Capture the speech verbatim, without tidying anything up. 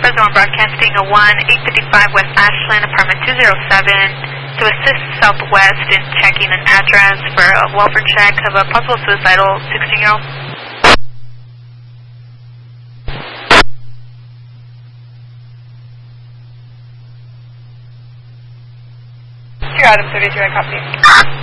Fresno broadcasting a one eight fifty-five West Ashland, apartment two oh seven, to assist Southwest in checking an address for a welfare check of a possible suicidal sixteen-year-old. Two Adam thirty-two, I copy.